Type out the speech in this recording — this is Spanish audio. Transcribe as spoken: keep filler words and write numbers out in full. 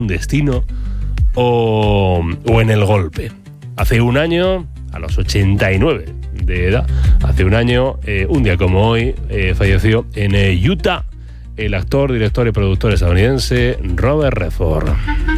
un destino o, o en el golpe. Hace un año, a los ochenta y nueve de edad, hace un año, eh, un día como hoy, eh, falleció en eh, Utah el actor, director y productor estadounidense Robert Redford.